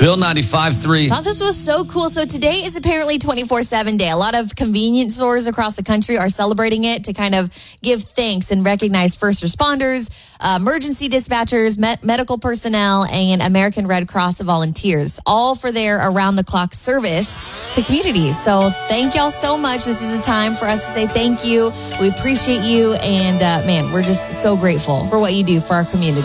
Bill 95.3. Thought this was so cool. So today is apparently 24/7 day. A lot of convenience stores across the country are celebrating it to kind of give thanks and recognize first responders, emergency dispatchers, medical personnel, and American Red Cross volunteers, all for their around-the-clock service to communities. So thank y'all so much. This is a time for us to say thank you. We appreciate you. And man, we're just so grateful for what you do for our community.